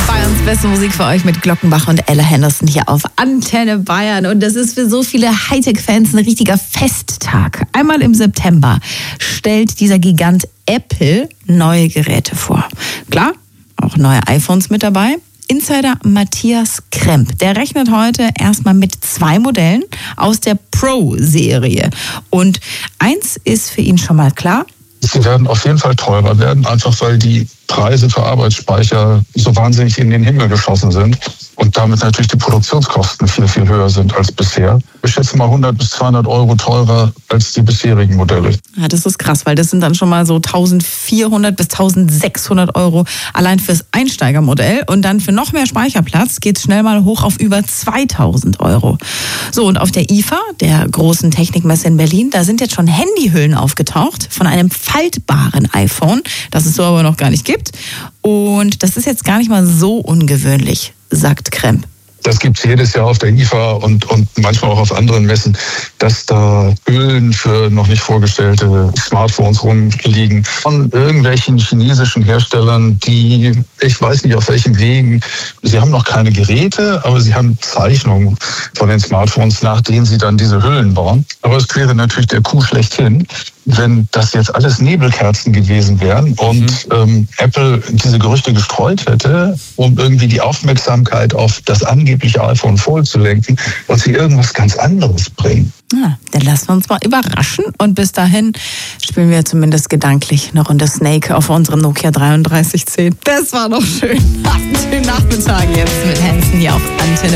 Bayerns beste Musik für euch mit Glockenbach und Ella Henderson hier auf Antenne Bayern. Und das ist für so viele Hightech-Fans ein richtiger Festtag. Einmal im September stellt dieser Gigant Apple neue Geräte vor. Klar, auch neue iPhones mit dabei. Insider Matthias Kremp, der rechnet heute erstmal mit 2 Modellen aus der Pro-Serie. Und eins ist für ihn schon mal klar: Sie werden auf jeden Fall teurer werden, einfach weil die Preise für Arbeitsspeicher so wahnsinnig in den Himmel geschossen sind und damit natürlich die Produktionskosten viel, viel höher sind als bisher. Ich schätze mal 100 bis 200 Euro teurer als die bisherigen Modelle. Ja, das ist krass, weil das sind dann schon mal so 1400 bis 1600 Euro allein fürs Einsteigermodell. Und dann für noch mehr Speicherplatz geht es schnell mal hoch auf über 2000 Euro. So, und auf der IFA, der großen Technikmesse in Berlin, da sind jetzt schon Handyhüllen aufgetaucht von einem faltbaren iPhone, das es so aber noch gar nicht gibt. Und das ist jetzt gar nicht mal so ungewöhnlich, sagt Kremp. Das gibt es jedes Jahr auf der IFA und manchmal auch auf anderen Messen, dass da Hüllen für noch nicht vorgestellte Smartphones rumliegen von irgendwelchen chinesischen Herstellern, die, ich weiß nicht auf welchen Wegen, sie haben noch keine Geräte, aber sie haben Zeichnungen von den Smartphones, nach denen sie dann diese Hüllen bauen. Aber es wäre natürlich der Coup schlechthin, wenn das jetzt alles Nebelkerzen gewesen wären und Apple diese Gerüchte gestreut hätte, um irgendwie die Aufmerksamkeit auf das angebliche iPhone Fold zu lenken und sie irgendwas ganz anderes bringen. Ja, dann lassen wir uns mal überraschen. Und bis dahin spielen wir zumindest gedanklich eine Runde Snake auf unserem Nokia 3310. Das war doch schön. Habt einen schönen Nachmittag jetzt mit Hansen hier auf Antenne.